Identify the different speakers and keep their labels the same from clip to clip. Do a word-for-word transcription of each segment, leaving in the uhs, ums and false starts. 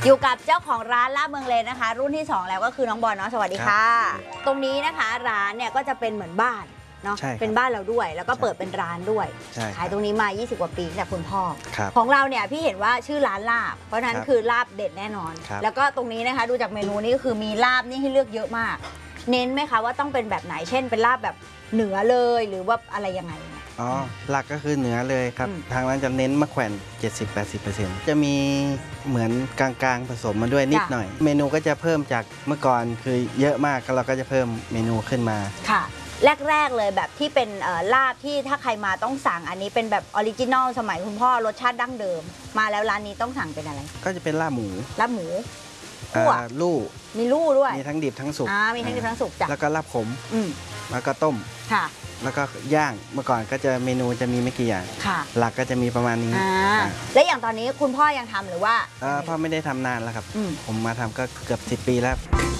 Speaker 1: อยู่กับเจ้าของร้านลาบเมืองเลนนะคะรุ่นที่สองแล้วก็คือน้องบอลเนาะสวัสดีค่ะตรงนี้นะคะร้านเนี่ยก็จะเป็นเหมือนบ้านเนาะเป็นบ้านเราด้วยแล้วก็เปิดเป็นร้านด้วยขายตรงนี้มายี่สิบกว่าปีแต่คุณพ่อของเราเนี่ยพี่เห็นว่าชื่อร้านลาบเพราะฉะนั้นคือลาบเด็ดแน่นอนแล้วก็ตรงนี้นะคะดูจากเมนูนี้ก็คือมีลาบนี่ให้เลือกเยอะมากเน้นไหมคะว่าต้องเป็นแบบไหนเช่นเป็นลาบแบบเหนือเลยหรือว่าอะไรยังไง
Speaker 2: อ๋อหลักก็คือเหนือเลยครับทางร้านจะเน้นมะแขวน เจ็ดสิบถึงแปดสิบเปอร์เซ็นต์ จะมีเหมือนกลางๆผสมมาด้วยนิดหน่อยเมนูก็จะเพิ่มจากเมื่อก่อนคือเยอะมากเราก็จะเพิ่มเมนูขึ้นมา
Speaker 1: ค่ะแรกๆเลยแบบที่เป็นลาบที่ถ้าใครมาต้องสั่งอันนี้เป็นแบบออริจินอลสมัยคุณพ่อรสชาติดั้งเดิมมาแล้วร้านนี้ต้องสั่งเป็นอะไร
Speaker 2: ก็จะเป็นลาบหมู
Speaker 1: ลาบหมู
Speaker 2: คั่วลู่
Speaker 1: มีลู่ด้วย
Speaker 2: มีทั้งดิบทั้งสุก
Speaker 1: อ่ามีทั้งดิบทั้งสุกจ้ะ
Speaker 2: แล้วก็ลาบขม
Speaker 1: อืม
Speaker 2: แล้วก็ต้ม
Speaker 1: ค่ะ
Speaker 2: แล้วก็ย่างเมื่อก่อนก็จะเมนูจะมีไม่กี่อย่างหลักก็จะมีประมาณนี้
Speaker 1: และอย่างตอนนี้คุณพ่อยังทำหรือว่า
Speaker 2: พ่อไม่ได้ทำนานแล้วครับผมมาทำก็เกือบสิบปีแล้ว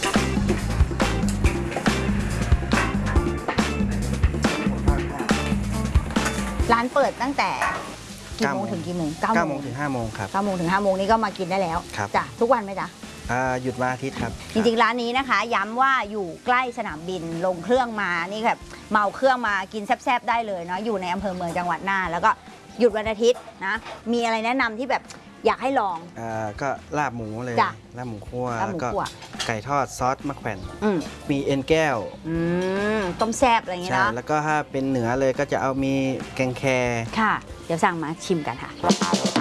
Speaker 1: ร้านเปิดตั้งแต่กี่โมงถึงกี่โมง
Speaker 2: เก้าโมงถึงห้าโมงครับ
Speaker 1: เก้าโมงถึงห้าโมงนี้ก็มากินได้แล้วจ้ะทุกวันไหมจ๊ะ
Speaker 2: หยุดวันอาทิตย์ครับ
Speaker 1: จริงๆร้านนี้นะคะย้ำว่าอยู่ใกล้สนามบินลงเครื่องมานี่แบบเมาเครื่องมากินแซ่บๆได้เลยเนาะอยู่ในอำเภอเมืองจังหวัดน่านแล้วก็หยุดวันอาทิตย์นะมีอะไรแนะนำที่แบบอยากให้ลอง
Speaker 2: อ่าก็ลาบหมูเลยลาบหมูคั่วแล้วก็ไก่ทอดซอสมะแขวนมีเอ็นแก้ว
Speaker 1: ต้มแซ่บอะไรอย่างเงี้ยเนาะ
Speaker 2: แล้วก็ถ้าเป็นเหนือเลยก็จะเอามีแกงแค
Speaker 1: ค่ะเดี๋ยวสั่งมาชิมกันค่ะ